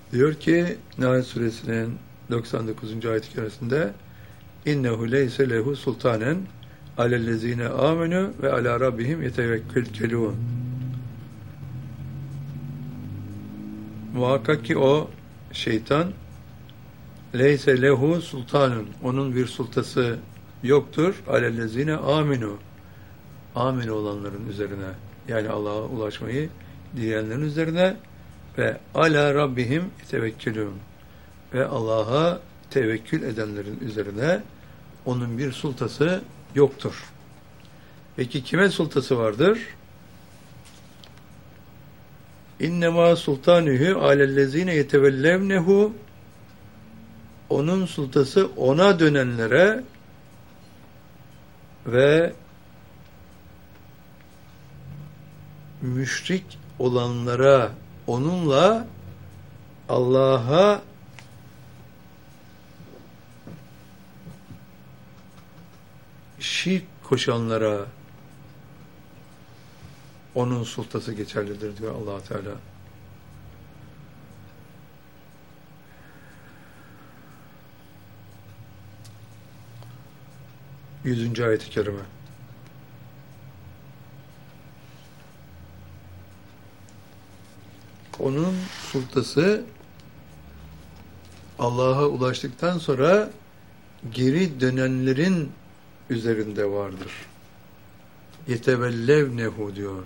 Diyor ki Nahl suresinin 99. ayet-i kerimesinde innehu leyse lehu sultanen alellezine amenu ve ala rabbihim yetevekkelun. Muhakkak ki o şeytan leyse lehu sultanun, onun bir sultası yoktur, alellezine aminu, amin olanların üzerine, yani Allah'a ulaşmayı dileyenlerin üzerine ve ala rabbihim yetevekkelun, ve Allah'a tevekkül edenlerin üzerine onun bir sultası yoktur. Peki kime sultası vardır? İnnemâ sultanühü alellezîne yetevellevnehu, onun sultası ona dönenlere ve müşrik olanlara, onunla Allah'a şirk koşanlara onun sultası geçerlidir diyor Allah Teala. Yüzüncü ayet-i kerime. Onun sultası Allah'a ulaştıktan sonra geri dönenlerin üzerinde vardır. Yetevellevnehu diyor.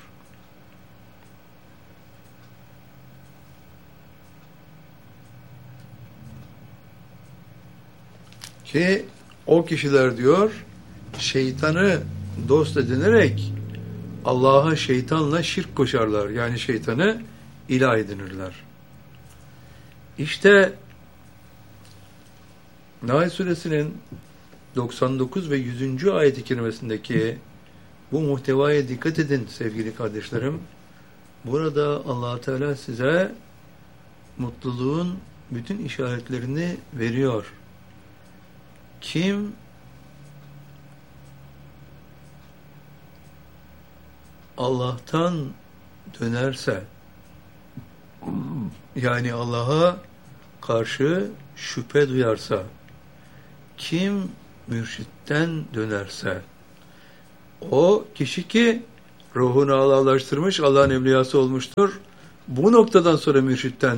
Ki o kişiler diyor şeytanı dost edinerek Allah'a şeytanla şirk koşarlar. Yani şeytanı ilah edinirler. İşte Nahl suresinin 99 ve 100. ayet-i kerimesindeki bu muhtevaya dikkat edin sevgili kardeşlerim. Burada Allah Teala size mutluluğun bütün işaretlerini veriyor. Kim Allah'tan dönerse, yani Allah'a karşı şüphe duyarsa, kim mürşitten dönerse, o kişi ki ruhunu Allah'laştırmış, Allah'ın evliyası olmuştur. Bu noktadan sonra mürşitten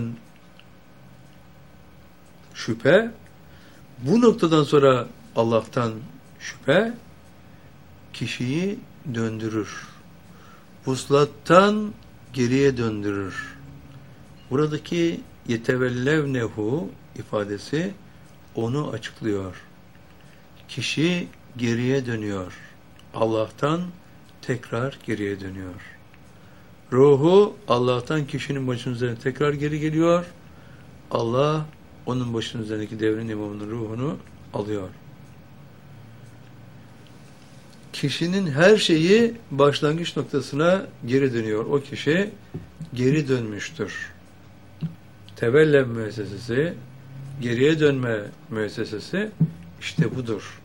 şüphe, bu noktadan sonra Allah'tan şüphe kişiyi döndürür. Vuslattan geriye döndürür. Buradaki yetevellevnehu ifadesi onu açıklıyor. Kişi geriye dönüyor. Allah'tan tekrar geriye dönüyor. Ruhu Allah'tan kişinin başının üzerine tekrar geri geliyor. Allah onun başının üzerindeki devrin imamının ruhunu alıyor. Kişinin her şeyi başlangıç noktasına geri dönüyor. O kişi geri dönmüştür. Tevellev müessesesi, geriye dönme müessesesi işte budur.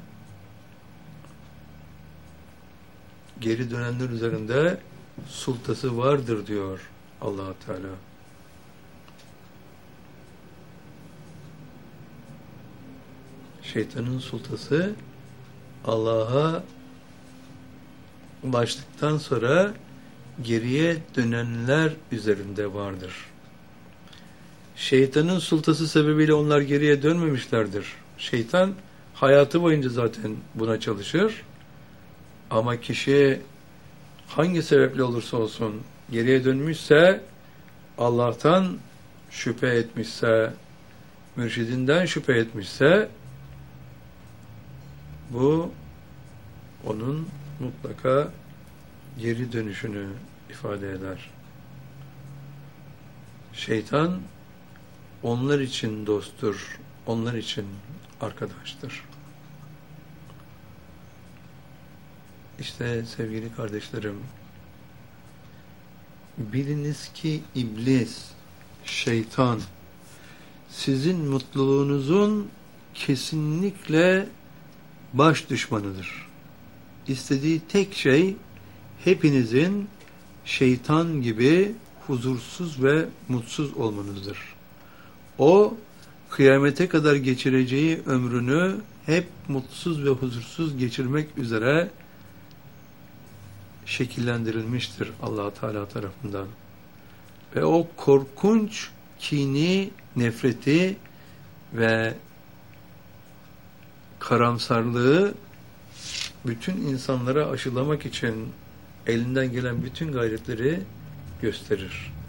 Geri dönenler üzerinde sultası vardır diyor Allah Teala. Şeytanın sultası Allah'a ulaştıktan sonra geriye dönenler üzerinde vardır. Şeytanın sultası sebebiyle onlar geriye dönmemişlerdir. Şeytan hayatı boyunca zaten buna çalışır. Ama kişi hangi sebeple olursa olsun geriye dönmüşse, Allah'tan şüphe etmişse, mürşidinden şüphe etmişse, bu onun mutlaka geri dönüşünü ifade eder. Şeytan onlar için dosttur, onlar için arkadaştır. İşte sevgili kardeşlerim, biliniz ki iblis, şeytan, sizin mutluluğunuzun kesinlikle baş düşmanıdır. İstediği tek şey, hepinizin şeytan gibi huzursuz ve mutsuz olmanızdır. O kıyamete kadar geçireceği ömrünü hep mutsuz ve huzursuz geçirmek üzere şekillendirilmiştir Allah Teala tarafından. Ve o korkunç kini, nefreti ve karamsarlığı bütün insanlara aşılamak için elinden gelen bütün gayretleri gösterir.